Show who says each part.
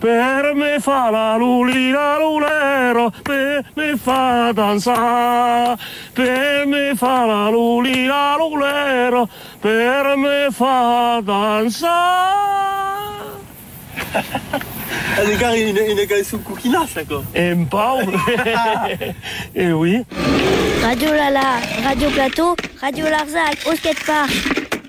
Speaker 1: per me fa la lulina lulero, per me fa danzare, per me fa la lulina lulero, per me fa danzare.
Speaker 2: Les gars, il est sous coquinasse, d'accord.
Speaker 1: Et m'pau. Et oui.
Speaker 3: Radio Lala, Radio Plateau, Radio Larzac, au skatepark.